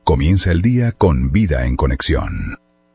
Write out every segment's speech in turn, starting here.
Comienza el día con Vida en Conexión.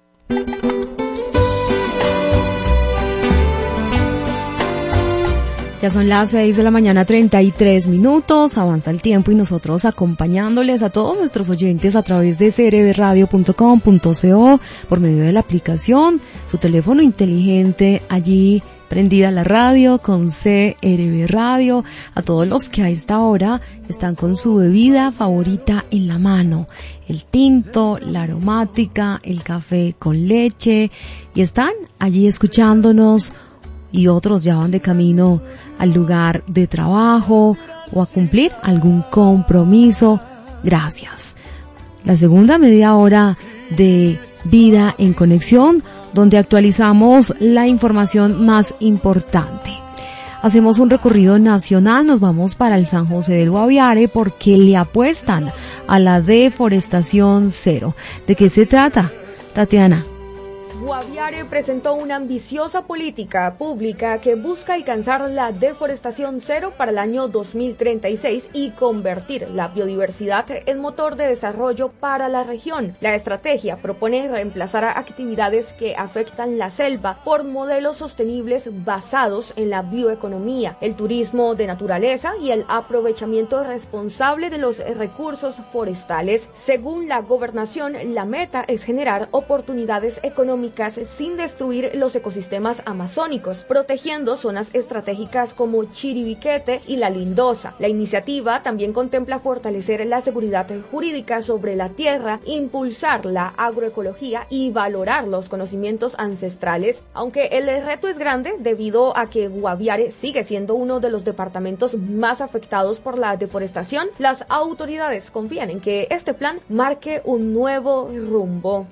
Ya son las 6 de la mañana, 33 minutos, avanza el tiempo y nosotros acompañándoles a todos nuestros oyentes a través de crbradio.com.co por medio de la aplicación, su teléfono inteligente allí prendida la radio con CRB Radio, a todos los que a esta hora están con su bebida favorita en la mano, el tinto, la aromática, el café con leche y están allí escuchándonos y otros ya van de camino al lugar de trabajo o a cumplir algún compromiso. Gracias. La segunda media hora de Vida en Conexión, donde actualizamos la información más importante. Hacemos un recorrido nacional, nos vamos para el San José del Guaviare porque le apuestan a la deforestación cero. ¿De qué se trata, Tatiana? Guaviare presentó una ambiciosa política pública que busca alcanzar la deforestación cero para el año 2036 y convertir la biodiversidad en motor de desarrollo para la región. La estrategia propone reemplazar actividades que afectan la selva por modelos sostenibles basados en la bioeconomía, el turismo de naturaleza y el aprovechamiento responsable de los recursos forestales. Según la gobernación, la meta es generar oportunidades económicas sin destruir los ecosistemas amazónicos, protegiendo zonas estratégicas como Chiribiquete y La Lindosa. La iniciativa también contempla fortalecer la seguridad jurídica sobre la tierra, impulsar la agroecología y valorar los conocimientos ancestrales, aunque el reto es grande debido a que Guaviare sigue siendo uno de los departamentos más afectados por la deforestación. Las autoridades confían en que este plan marque un nuevo rumbo.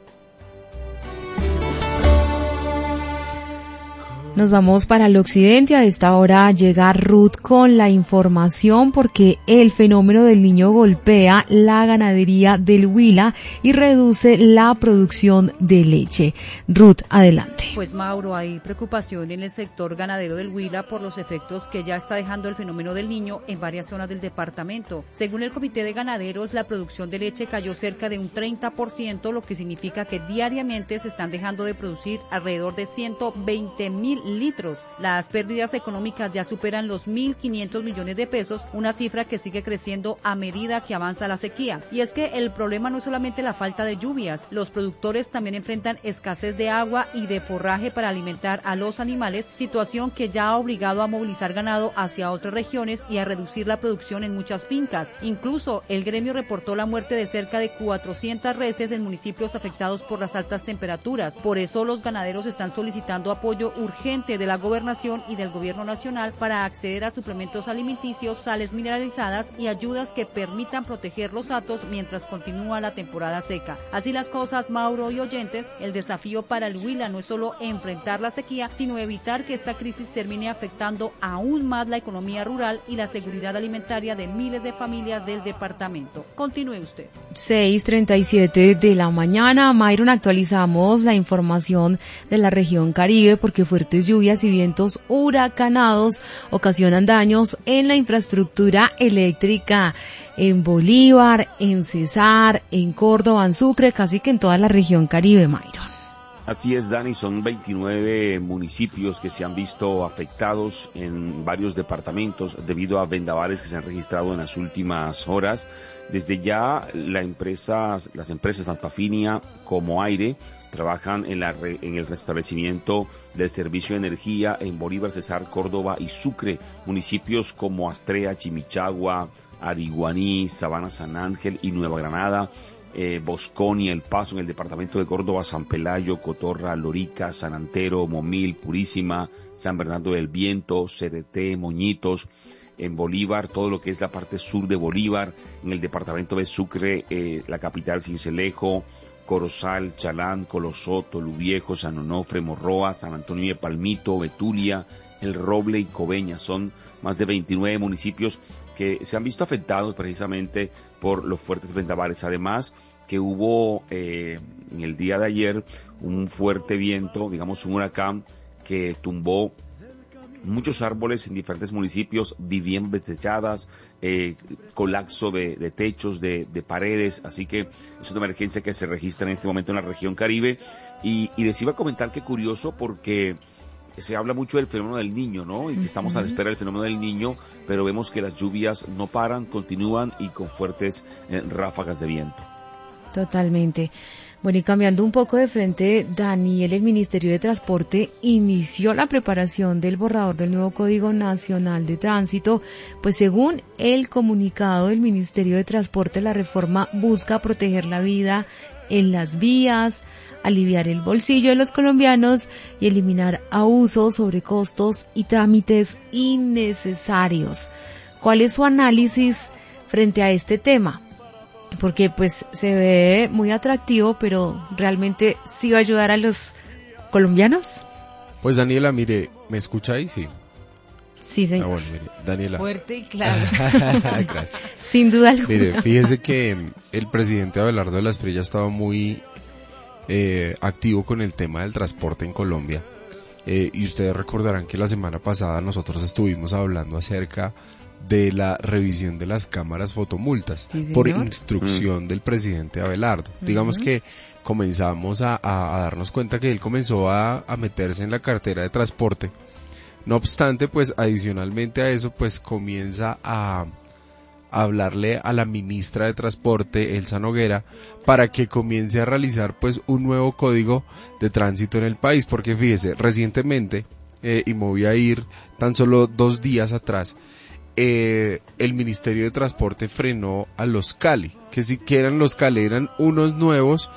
Nos vamos para el occidente, a esta hora llega Ruth con la información porque el fenómeno del niño golpea la ganadería del Huila y reduce la producción de leche. Ruth, adelante. Pues Mauro, hay preocupación en el sector ganadero del Huila por los efectos que ya está dejando el fenómeno del niño en varias zonas del departamento. Según el Comité de Ganaderos, la producción de leche cayó cerca de un 30%, lo que significa que diariamente se están dejando de producir alrededor de 120.000 litros. Las pérdidas económicas ya superan los 1.500 millones de pesos, una cifra que sigue creciendo a medida que avanza la sequía. Y es que el problema no es solamente la falta de lluvias, los productores también enfrentan escasez de agua y de forraje para alimentar a los animales, situación que ya ha obligado a movilizar ganado hacia otras regiones y a reducir la producción en muchas fincas. Incluso el gremio reportó la muerte de cerca de 400 reses en municipios afectados por las altas temperaturas. Por eso los ganaderos están solicitando apoyo urgente de la gobernación y del gobierno nacional para acceder a suplementos alimenticios, sales mineralizadas y ayudas que permitan proteger los hatos mientras continúa la temporada seca. Así las cosas, Mauro y oyentes, el desafío para el Huila no es solo enfrentar la sequía, sino evitar que esta crisis termine afectando aún más la economía rural y la seguridad alimentaria de miles de familias del departamento. Continúe usted. 6:37 de la mañana, Mayron, actualizamos la información de la región Caribe porque fuertes lluvias y vientos huracanados ocasionan daños en la infraestructura eléctrica en Bolívar, en Cesar, en Córdoba, en Sucre, casi que en toda la región Caribe, Mayron. Así es, Dani, son 29 municipios que se han visto afectados en varios departamentos debido a vendavales que se han registrado en las últimas horas. Desde ya las empresas tanto Afinia como Aire trabajan en el restablecimiento del servicio de energía en Bolívar, Cesar, Córdoba y Sucre, municipios como Astrea, Chimichagua, Ariguaní, Sabana San Ángel y Nueva Granada, Bosconia, El Paso en el departamento de Córdoba, San Pelayo, Cotorra, Lorica, San Antero, Momil, Purísima, San Bernardo del Viento, Cereté, Moñitos. En Bolívar, todo lo que es la parte sur de Bolívar, en el departamento de Sucre, la capital Sincelejo, Corozal, Chalán, Colosoto, Luviejo, San Onofre, Morroa, San Antonio de Palmito, Betulia, El Roble y Coveñas. Son más de 29 municipios que se han visto afectados precisamente por los fuertes vendavales. Además, que hubo en el día de ayer un fuerte viento, digamos un huracán, que tumbó muchos árboles en diferentes municipios, viviendas desechadas, colapso de techos, de paredes, así que es una emergencia que se registra en este momento en la región Caribe. Y les iba a comentar que curioso porque se habla mucho del fenómeno del Niño, ¿no? Y que estamos a la espera del fenómeno del Niño, pero vemos que las lluvias no paran, continúan y con fuertes ráfagas de viento. Totalmente. Bueno, y cambiando un poco de frente, Daniel, el Ministerio de Transporte inició la preparación del borrador del nuevo Código Nacional de Tránsito, pues según el comunicado del Ministerio de Transporte, la reforma busca proteger la vida en las vías, aliviar el bolsillo de los colombianos y eliminar abusos, sobrecostos y trámites innecesarios. ¿Cuál es su análisis frente a este tema? Porque pues se ve muy atractivo, pero ¿realmente sí va a ayudar a los colombianos? Pues Daniela, mire, ¿me escucha ahí? Sí. Sí, señor. Bueno, mire, Daniela. Fuerte y claro. Gracias. Sin duda alguna. Mire, fíjese que el presidente Abelardo de la Espriella estaba muy activo con el tema del transporte en Colombia. Y ustedes recordarán que la semana pasada nosotros estuvimos hablando acerca de la revisión de las cámaras fotomultas, sí, por instrucción del presidente Abelardo. Digamos que comenzamos a darnos cuenta que él comenzó a meterse en la cartera de transporte. No obstante, pues adicionalmente a eso, pues comienza a hablarle a la ministra de Transporte, Elsa Noguera, para que comience a realizar pues un nuevo código de tránsito en el país, porque fíjese, recientemente, y me voy a ir tan solo 2 días atrás, el Ministerio de Transporte frenó a los Cali, que si que eran los Cali, eran unos nuevos,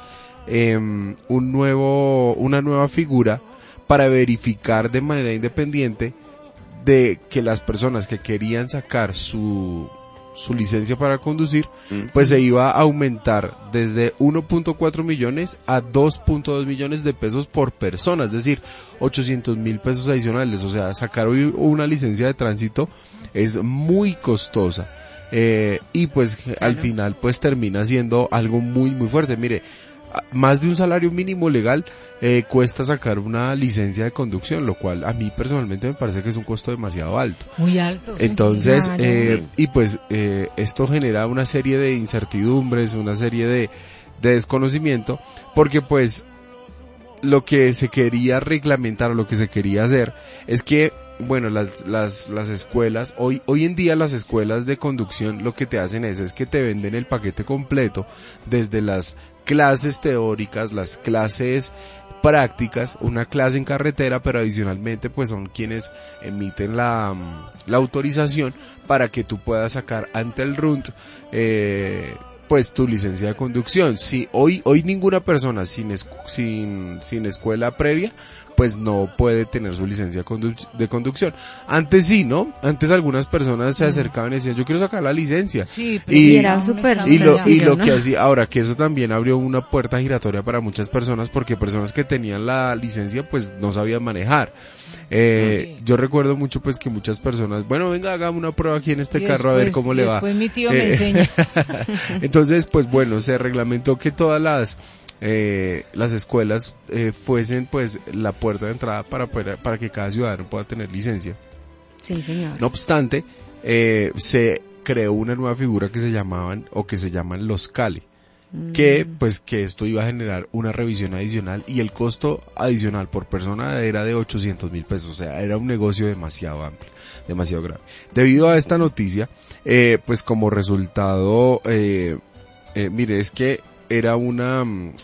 una nueva figura para verificar de manera independiente de que las personas que querían sacar su licencia para conducir, pues se iba a aumentar desde 1.4 millones a 2.2 millones de pesos por persona, es decir, 800.000 pesos adicionales. O sea, sacar hoy una licencia de tránsito es muy costosa, y pues al final pues termina siendo algo muy muy fuerte. Mire, más de un salario mínimo legal cuesta sacar una licencia de conducción, lo cual a mí personalmente me parece que es un costo demasiado alto. Muy alto. Entonces, claro. Y pues esto genera una serie de incertidumbres, una serie de desconocimiento, porque pues lo que se quería reglamentar o lo que se quería hacer es que, bueno, las escuelas, hoy en día las escuelas de conducción lo que te hacen es que te venden el paquete completo, desde las clases teóricas, las clases prácticas, una clase en carretera, pero adicionalmente pues son quienes emiten la autorización para que tú puedas sacar ante el RUNT pues tu licencia de conducción. Si hoy ninguna persona sin escuela previa pues no puede tener su licencia de conducción. Antes sí, ¿no? Antes algunas personas se acercaban y decían, yo quiero sacar la licencia. Sí, y era súper sencillo, ¿no? Que así, ahora que eso también abrió una puerta giratoria para muchas personas, porque personas que tenían la licencia pues no sabían manejar. Yo recuerdo mucho pues que muchas personas, bueno, venga, hagamos una prueba aquí en este carro a ver cómo le va. Después mi tío me enseña. Entonces, pues bueno, se reglamentó que todas las escuelas fuesen pues la puerta de entrada para que cada ciudadano pueda tener licencia. Sí, señor. No obstante, se creó una nueva figura que se llaman los Cali, que esto iba a generar una revisión adicional, y el costo adicional por persona era de 800.000 pesos, o sea, era un negocio demasiado amplio, demasiado grave. Debido a esta noticia, pues como resultado, mire, es que era una...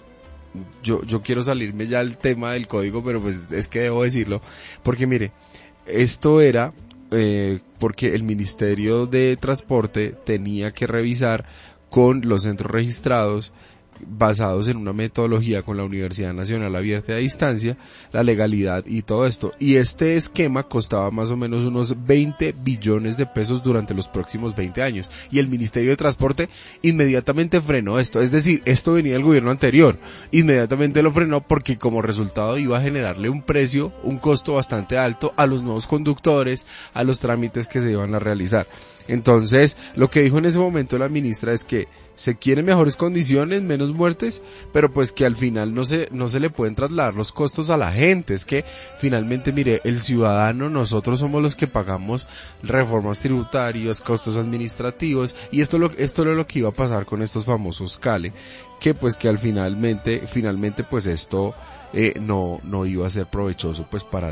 Yo quiero salirme ya del tema del código, pero pues es que debo decirlo, porque mire, esto era porque el Ministerio de Transporte tenía que revisar con los centros registrados, basados en una metodología con la Universidad Nacional Abierta a Distancia, la legalidad y todo esto. Y este esquema costaba más o menos unos 20 billones de pesos durante los próximos 20 años. Y el Ministerio de Transporte inmediatamente frenó esto. Es decir, esto venía del gobierno anterior. Inmediatamente lo frenó porque como resultado iba a generarle un costo bastante alto a los nuevos conductores, a los trámites que se iban a realizar. Entonces, lo que dijo en ese momento la ministra es que se quieren mejores condiciones, menos muertes, pero pues que al final no se le pueden trasladar los costos a la gente. Es que finalmente, mire, el ciudadano, nosotros somos los que pagamos reformas tributarias, costos administrativos, y esto es lo que iba a pasar con estos famosos CALE, que pues que al finalmente pues esto no iba a ser provechoso pues para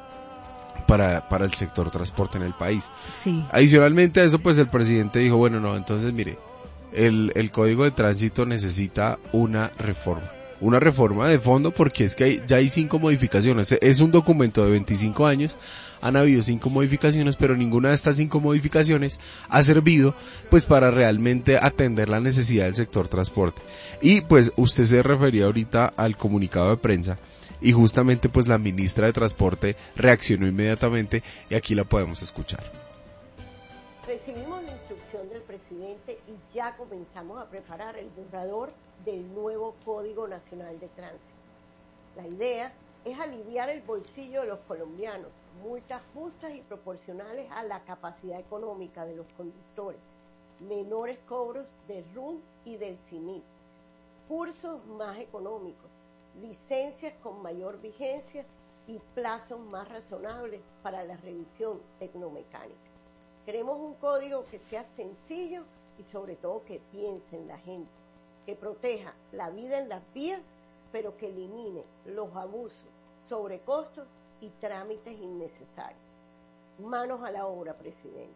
el sector transporte en el país. Sí. Adicionalmente a eso, pues el presidente dijo, bueno, no, entonces mire, el Código de Tránsito necesita una reforma de fondo, porque es que ya hay 5 modificaciones. Es un documento de 25 años, han habido 5 modificaciones, pero ninguna de estas 5 modificaciones ha servido pues para realmente atender la necesidad del sector transporte. Y pues usted se refería ahorita al comunicado de prensa, y justamente pues la ministra de Transporte reaccionó inmediatamente, y aquí la podemos escuchar. Recibimos la instrucción del presidente y ya comenzamos a preparar el borrador del nuevo Código Nacional de Tránsito. La idea es aliviar el bolsillo de los colombianos, multas justas y proporcionales a la capacidad económica de los conductores, menores cobros del RUN y del CIMIT, cursos más económicos, licencias con mayor vigencia y plazos más razonables para la revisión tecnomecánica. Queremos un código que sea sencillo y sobre todo que piense en la gente, que proteja la vida en las vías, pero que elimine los abusos, sobrecostos y trámites innecesarios. Manos a la obra, presidente.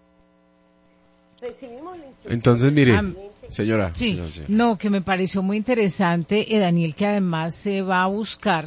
Recibimos la instrucción. Entonces, mire, señora. Sí, señora. no, que me pareció muy interesante, Daniel, que además se va a buscar,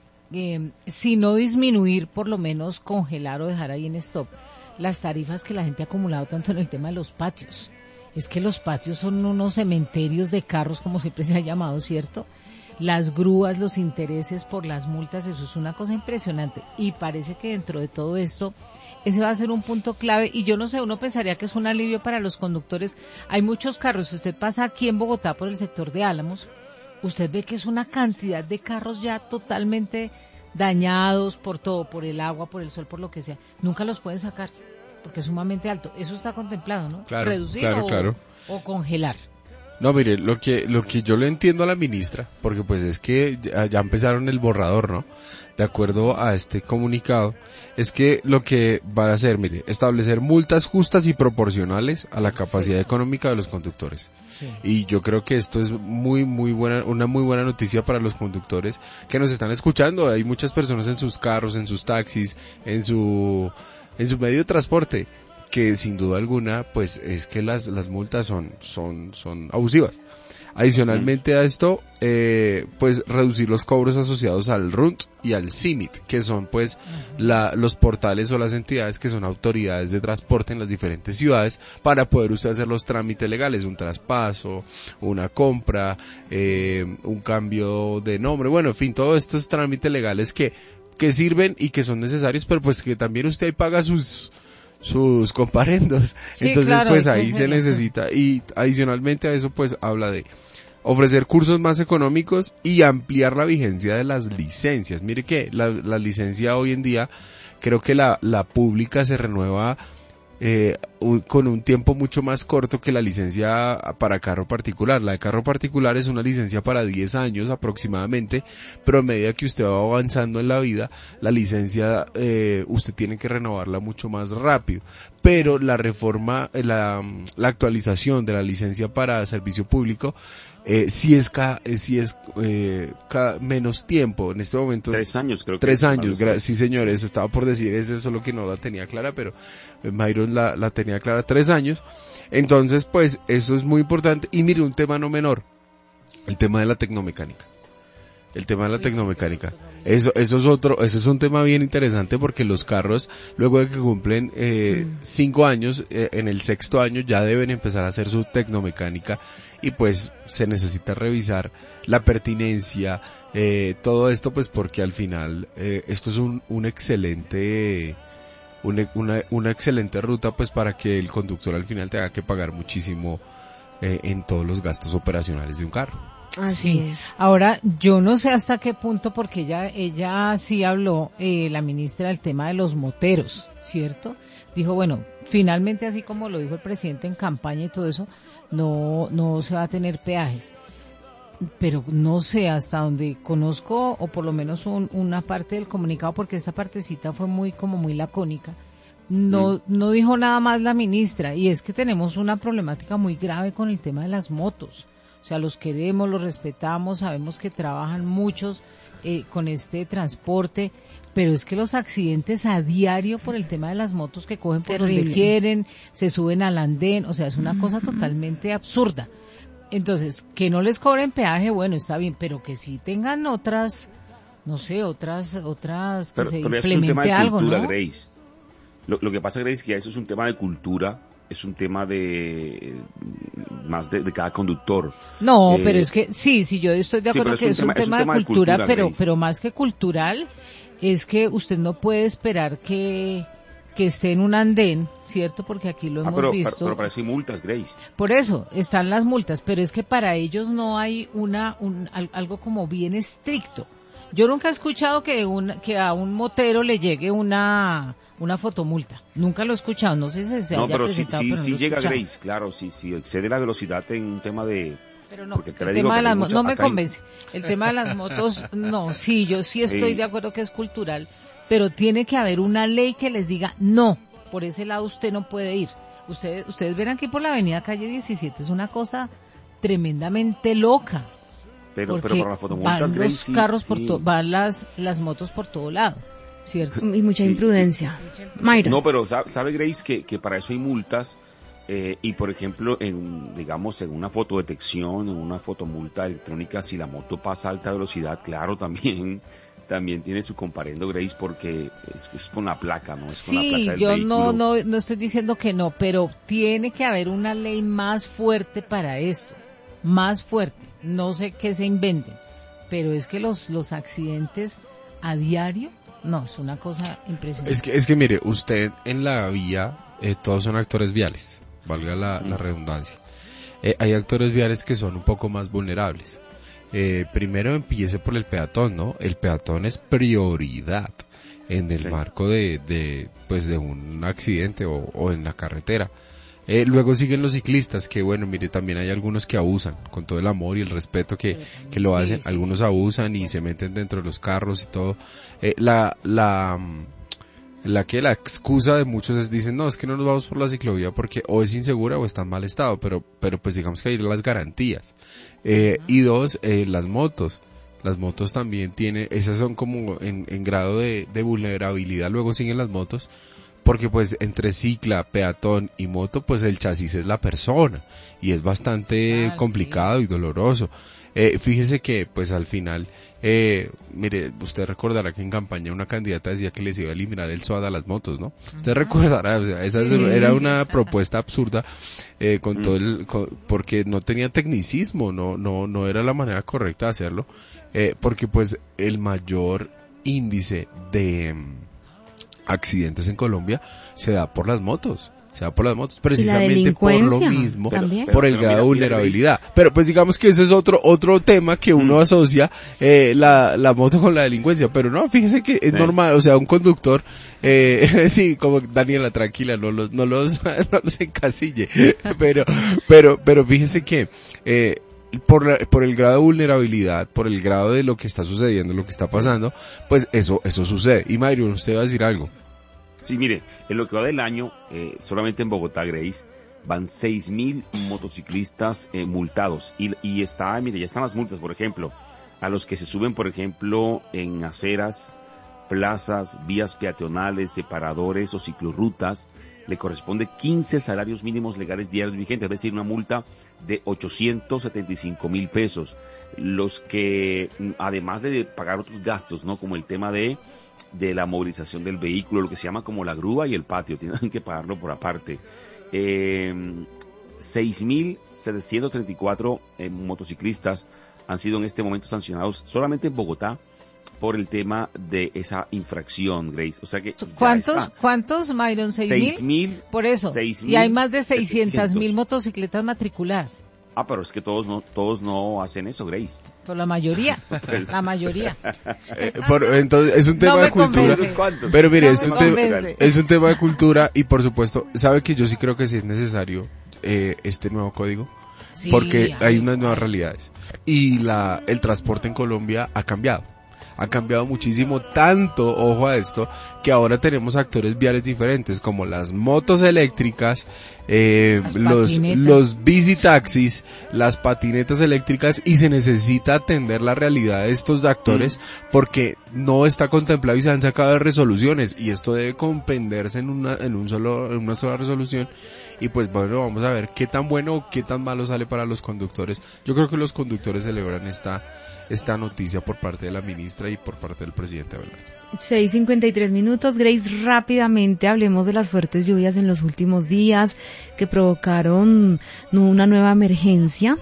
si no disminuir, por lo menos congelar o dejar ahí en stop las tarifas que la gente ha acumulado tanto en el tema de los patios. Es que los patios son unos cementerios de carros, como siempre se ha llamado, ¿cierto? Las grúas, los intereses por las multas, eso es una cosa impresionante. Y parece que dentro de todo esto, ese va a ser un punto clave. Y yo no sé, uno pensaría que es un alivio para los conductores. Hay muchos carros. Si usted pasa aquí en Bogotá por el sector de Álamos, usted ve que es una cantidad de carros ya totalmente dañados por todo, por el agua, por el sol, por lo que sea. Nunca los pueden sacar, porque es sumamente alto. Eso está contemplado, ¿no? Claro, reducir claro. O congelar. No, mire, lo que yo le entiendo a la ministra, porque pues es que ya empezaron el borrador, ¿no? De acuerdo a este comunicado, es que lo que van a hacer, mire, establecer multas justas y proporcionales a la capacidad económica de los conductores. Sí. Y yo creo que esto es una muy buena noticia para los conductores que nos están escuchando. Hay muchas personas en sus carros, en sus taxis, en su medio de transporte, que sin duda alguna, pues es que las multas son abusivas. Adicionalmente a esto, pues reducir los cobros asociados al RUNT y al CIMIT, que son pues los portales o las entidades que son autoridades de transporte en las diferentes ciudades, para poder usted hacer los trámites legales, un traspaso, una compra, un cambio de nombre, bueno, en fin, todos estos trámites legales que sirven y que son necesarios, pero pues que también usted ahí paga sus comparendos. Sí, entonces claro, pues ahí se necesita, y adicionalmente a eso pues habla de ofrecer cursos más económicos y ampliar la vigencia de las licencias. Mire que la licencia hoy en día, creo que la pública se renueva con un tiempo mucho más corto que la licencia para carro particular. La de carro particular es una licencia para 10 años aproximadamente, pero a medida que usted va avanzando en la vida, la licencia usted tiene que renovarla mucho más rápido. Pero la reforma, la actualización de la licencia para servicio público, sí es cada menos tiempo. En este momento 3 años, creo que 3 años, sí señores, estaba por decir eso, solo que no la tenía clara, pero Mayron la tenía clara, 3 años. Entonces pues eso es muy importante. Y mire, un tema no menor, el tema de la tecnomecánica. Eso es un tema bien interesante, porque los carros, luego de que cumplen 5 años, en el 6º año ya deben empezar a hacer su tecnomecánica, y pues se necesita revisar la pertinencia, todo esto pues porque al final esto es una excelente ruta pues para que el conductor al final tenga que pagar muchísimo en todos los gastos operacionales de un carro. Así es. Ahora, yo no sé hasta qué punto, porque ella sí habló, la ministra, del tema de los moteros, ¿cierto? Dijo, bueno, finalmente, así como lo dijo el presidente en campaña y todo eso, no se va a tener peajes. Pero no sé, hasta donde conozco, o por lo menos una parte del comunicado, porque esta partecita fue muy lacónica, no dijo nada más la ministra, y es que tenemos una problemática muy grave con el tema de las motos. O sea, los queremos, los respetamos, sabemos que trabajan muchos con este transporte, pero es que los accidentes a diario por el tema de las motos que cogen por donde quieren, se suben al andén, o sea, es una cosa totalmente absurda. Entonces, que no les cobren peaje, bueno, está bien, pero que sí tengan otras, no sé, otras que pero se es un implemente tema de algo, cultura, ¿no? Grace. Lo que pasa, Grace, es que eso es un tema de cultura, es un tema de más de cada conductor. No, pero es que sí, yo estoy de acuerdo que es un tema de cultura, Grace. pero más que cultural, es que usted no puede esperar que esté en un andén, ¿cierto? Porque aquí lo hemos visto. Pero para eso hay multas, Grace. Por eso, están las multas, pero es que para ellos no hay algo como bien estricto. Yo nunca he escuchado que a un motero le llegue una fotomulta. Nunca lo he escuchado, no sé si se haya presentado, pero sí llega, Grace, claro, si excede la velocidad en un tema de... Pero no, el tema de las motos no me convence. El tema de las motos, no, sí, yo sí estoy de acuerdo que es cultural, pero tiene que haber una ley que les diga, no, por ese lado usted no puede ir. Ustedes ven aquí por la avenida Calle 17, es una cosa tremendamente loca. Pero para las fotomultas, van Grace, los carros van las motos por todo lado, ¿cierto? Y mucha imprudencia. Mayra. No, pero sabe, Grace, que para eso hay multas, y por ejemplo, en una fotodetección, en una fotomulta electrónica, si la moto pasa a alta velocidad, claro, también tiene su comparendo, Grace, porque es con la placa, ¿no? Es con la placa del vehículo. no estoy diciendo que no, pero tiene que haber una ley más fuerte para esto, más fuerte. No sé qué se inventen, pero es que los accidentes a diario, no, es una cosa impresionante. Es que mire, usted en la vía, todos son actores viales, valga la redundancia. Hay actores viales que son un poco más vulnerables. Primero empiece por el peatón, ¿no? El peatón es prioridad en el marco de un accidente o en la carretera. Luego siguen los ciclistas, que bueno, mire, también hay algunos que abusan, con todo el amor y el respeto que lo hacen. Sí. Algunos abusan y se meten dentro de los carros y todo. La excusa de muchos dicen, no, es que no nos vamos por la ciclovía porque o es insegura o está en mal estado, pero pues digamos que hay las garantías. Y dos, las motos. Las motos también tienen, esas son como en grado de vulnerabilidad. Luego siguen las motos, porque pues entre cicla, peatón y moto, pues el chasis es la persona y es bastante complicado y doloroso. Fíjese que pues al final, mire, usted recordará que en campaña una candidata decía que les iba a eliminar el SOAT a las motos, ¿no? Usted recordará, o sea, esa era una propuesta absurda, porque no tenía tecnicismo, no era la manera correcta de hacerlo, porque pues el mayor índice de accidentes en Colombia se da por las motos, precisamente por lo mismo, por el grado de vulnerabilidad. Pero pues digamos que ese es otro tema que uno asocia la moto con la delincuencia, pero no, fíjese que es normal, o sea, un conductor, sí, como Daniela, tranquila, no los encasille, pero fíjese que por el grado de vulnerabilidad, por el grado de lo que está sucediendo, lo que está pasando, pues eso sucede. Y Mayron, usted va a decir algo. Sí, mire, en lo que va del año, solamente en Bogotá, Grace, van 6.000 motociclistas multados. Y ya están las multas, por ejemplo, a los que se suben, por ejemplo, en aceras, plazas, vías peatonales, separadores o ciclorrutas, le corresponde 15 salarios mínimos legales diarios vigentes, es decir, una multa de 875,000 pesos. Los que, además de pagar otros gastos, ¿no? Como el tema de la movilización del vehículo, lo que se llama como la grúa y el patio, tienen que pagarlo por aparte. 6.734 motociclistas han sido en este momento sancionados solamente en Bogotá por el tema de esa infracción, Grace. O sea que ¿Cuántos, Mayron? 6.000. Por eso. 6, y hay más de 600,000 motocicletas matriculadas. Pero es que todos no hacen eso, Grace. Por la mayoría, la mayoría. Entonces, es un tema de cultura. Pero mire, es un tema de cultura y por supuesto, sabe que yo sí creo que sí es necesario este nuevo código. Sí, porque hay unas nuevas realidades. Y el transporte en Colombia ha cambiado muchísimo, tanto, ojo a esto, que ahora tenemos actores viales diferentes, como las motos eléctricas, los bicitaxis, las patinetas eléctricas, y se necesita atender la realidad de estos actores, porque no está contemplado y se han sacado resoluciones, y esto debe comprenderse en una sola resolución. Y pues bueno, vamos a ver qué tan bueno o qué tan malo sale para los conductores. Yo creo que los conductores celebran esta noticia por parte de la ministra y por parte del presidente Abelardo. 6:53 minutos. Grace, rápidamente hablemos de las fuertes lluvias en los últimos días que provocaron una nueva emergencia.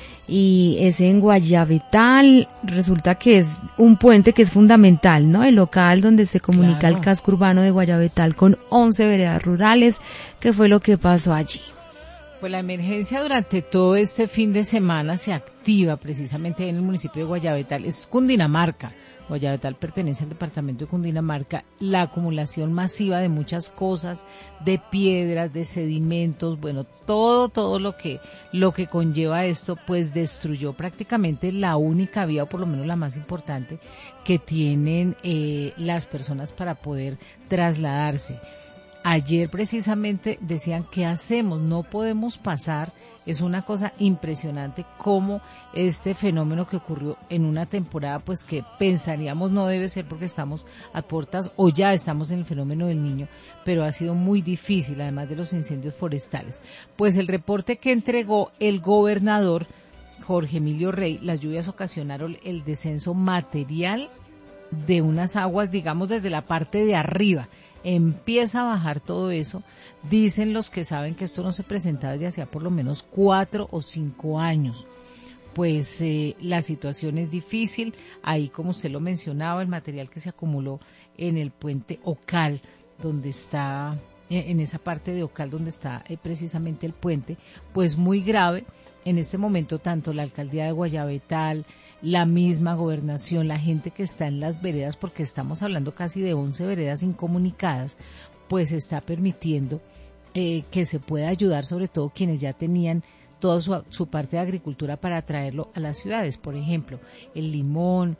Y es en Guayabetal. Resulta que es un puente que es fundamental, ¿no? El local donde se comunica el casco urbano de Guayabetal con 11 veredas rurales. ¿Qué fue lo que pasó allí? Pues la emergencia durante todo este fin de semana se activa precisamente en el municipio de Guayabetal. Es Cundinamarca. Guayabetal pertenece al departamento de Cundinamarca. La acumulación masiva de muchas cosas, de piedras, de sedimentos, bueno, todo lo que conlleva esto, pues destruyó prácticamente la única vía, o por lo menos la más importante, que tienen las personas para poder trasladarse. Ayer precisamente decían, ¿qué hacemos? No podemos pasar. Es una cosa impresionante cómo este fenómeno que ocurrió en una temporada, pues que pensaríamos no debe ser porque estamos a puertas o ya estamos en el fenómeno del Niño, pero ha sido muy difícil, además de los incendios forestales. Pues el reporte que entregó el gobernador Jorge Emilio Rey, las lluvias ocasionaron el descenso material de unas aguas, digamos, desde la parte de arriba. Empieza a bajar todo eso. Dicen los que saben que esto no se presentaba desde hacía por lo menos 4 o 5 años. Pues la situación es difícil. Ahí, como usted lo mencionaba, el material que se acumuló en el puente Ocal, donde está, en esa parte de Ocal donde está precisamente el puente, pues muy grave. En este momento, tanto la alcaldía de Guayabetal, la misma gobernación, la gente que está en las veredas, porque estamos hablando casi de 11 veredas incomunicadas, pues está permitiendo que se pueda ayudar, sobre todo quienes ya tenían toda su parte de agricultura para traerlo a las ciudades. Por ejemplo, el limón,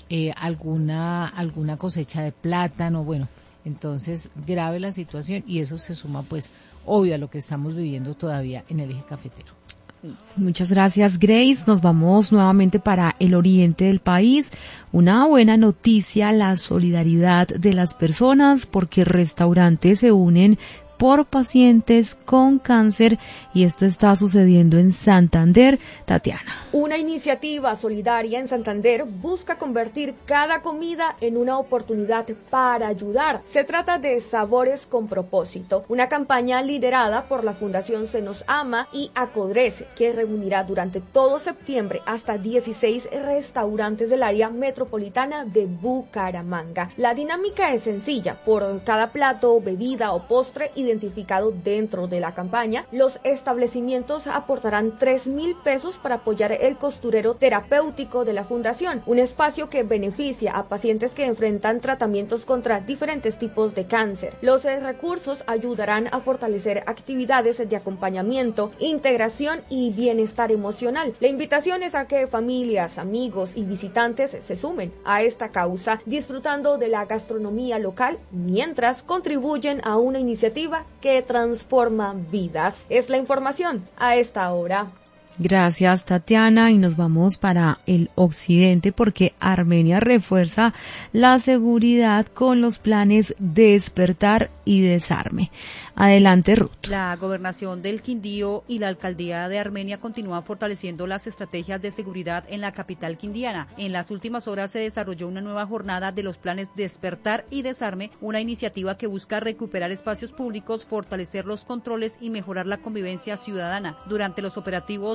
alguna cosecha de plátano, bueno, entonces grave la situación y eso se suma, pues, obvio a lo que estamos viviendo todavía en el eje cafetero. Muchas gracias, Grace. Nos vamos nuevamente para el oriente del país. Una buena noticia, la solidaridad de las personas, porque restaurantes se unen por pacientes con cáncer y esto está sucediendo en Santander. Tatiana. Una iniciativa solidaria en Santander busca convertir cada comida en una oportunidad para ayudar. Se trata de Sabores con Propósito, una campaña liderada por la Fundación Se Nos Ama y Acodrece, que reunirá durante todo septiembre hasta 16 restaurantes del área metropolitana de Bucaramanga. La dinámica es sencilla: por cada plato, bebida o postre identificado dentro de la campaña, los establecimientos aportarán 3.000 pesos para apoyar el costurero terapéutico de la fundación, un espacio que beneficia a pacientes que enfrentan tratamientos contra diferentes tipos de cáncer. Los recursos ayudarán a fortalecer actividades de acompañamiento, integración y bienestar emocional. La invitación es a que familias, amigos y visitantes se sumen a esta causa, disfrutando de la gastronomía local mientras contribuyen a una iniciativa que transforma vidas. Es la información a esta hora. Gracias, Tatiana, y nos vamos para el occidente porque Armenia refuerza la seguridad con los planes Despertar y Desarme. Adelante, Ruth. La gobernación del Quindío y la alcaldía de Armenia continúan fortaleciendo las estrategias de seguridad en la capital quindiana. En las últimas horas se desarrolló una nueva jornada de los planes Despertar y Desarme, una iniciativa que busca recuperar espacios públicos, fortalecer los controles y mejorar la convivencia ciudadana. Durante los operativos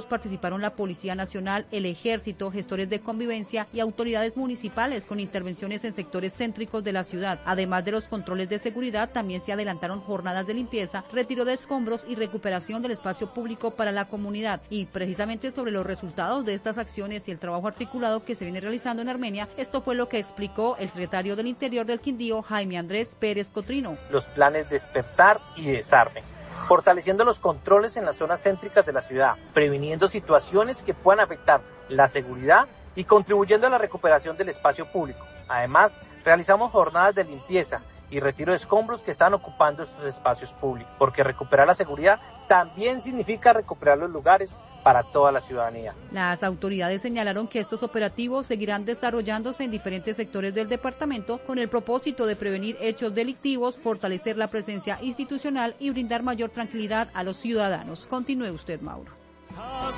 participaron la Policía Nacional, el Ejército, gestores de convivencia y autoridades municipales con intervenciones en sectores céntricos de la ciudad. Además de los controles de seguridad, también se adelantaron jornadas de limpieza, retiro de escombros y recuperación del espacio público para la comunidad. Y precisamente sobre los resultados de estas acciones y el trabajo articulado que se viene realizando en Armenia, esto fue lo que explicó el secretario del Interior del Quindío, Jaime Andrés Pérez Cotrino. Los planes Despertar y Desarme, fortaleciendo los controles en las zonas céntricas de la ciudad, previniendo situaciones que puedan afectar la seguridad y contribuyendo a la recuperación del espacio público. Además, realizamos jornadas de limpieza y retiro de escombros que están ocupando estos espacios públicos, porque recuperar la seguridad también significa recuperar los lugares para toda la ciudadanía. Las autoridades señalaron que estos operativos seguirán desarrollándose en diferentes sectores del departamento con el propósito de prevenir hechos delictivos, fortalecer la presencia institucional y brindar mayor tranquilidad a los ciudadanos. Continúe usted, Mauro.